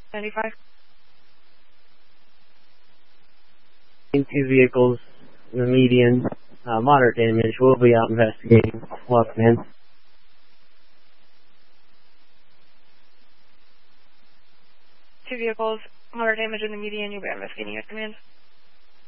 95. Two vehicles, the median, moderate damage. We'll be out investigating. Welcome in. Two vehicles, moderate damage in the median. You'll be investigating at command.